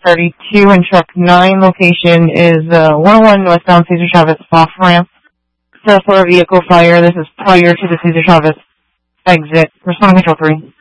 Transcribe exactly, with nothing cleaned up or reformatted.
thirty-two and truck nine. Location is uh, one oh one northbound Cesar Chavez off ramp. Cessna vehicle fire. This is prior to the Cesar Chavez exit. Respond control three.